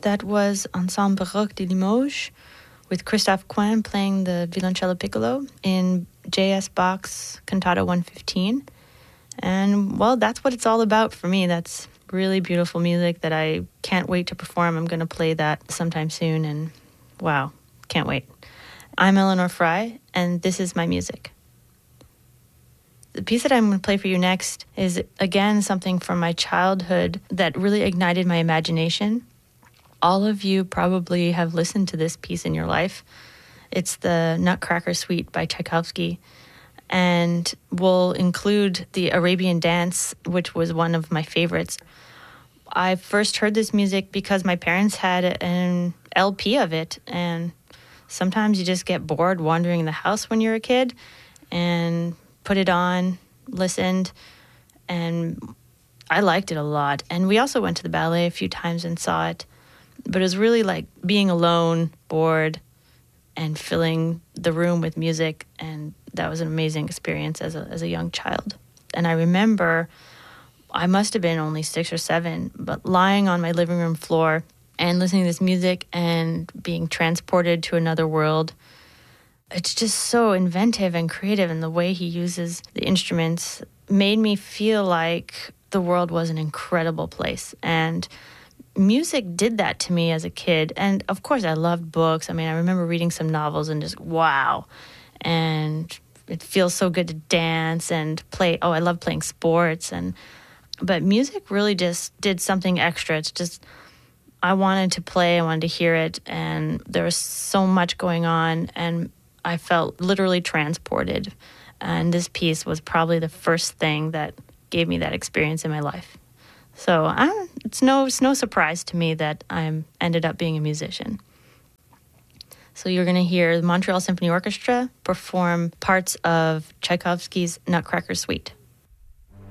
That was Ensemble Baroque de Limoges with Christophe Coin playing the violoncello piccolo in J.S. Bach's Cantata 115. And, well, that's what it's all about for me. That's really beautiful music that I can't wait to perform. I'm going to play that sometime soon, and wow, can't wait. I'm Eleanor Fry, and this is my music. The piece that I'm going to play for you next is, again, something from my childhood that really ignited my imagination. All of you probably have listened to this piece in your life. It's the Nutcracker Suite by Tchaikovsky, and we'll include the Arabian Dance, which was one of my favorites. I first heard this music because my parents had an LP of it, and sometimes you just get bored wandering in the house when you're a kid and put it on, listened, and I liked it a lot. And we also went to the ballet a few times and saw it, but it was really like being alone, bored, and filling the room with music, and that was an amazing experience as a young child. And I remember I must have been only 6 or 7, but lying on my living room floor and listening to this music and being transported to another world. It's just so inventive and creative, and the way he uses the instruments made me feel like the world was an incredible place. And music did that to me as a kid. And of course, I loved books. I mean, I remember reading some novels and just, wow. And it feels so good to dance and play. Oh, I love playing sports. But music really just did something extra. It's just, I wanted to play, I wanted to hear it. And there was so much going on. And I felt literally transported. And this piece was probably the first thing that gave me that experience in my life. So it's no surprise to me that I ended up being a musician. So you're going to hear the Montreal Symphony Orchestra perform parts of Tchaikovsky's Nutcracker Suite.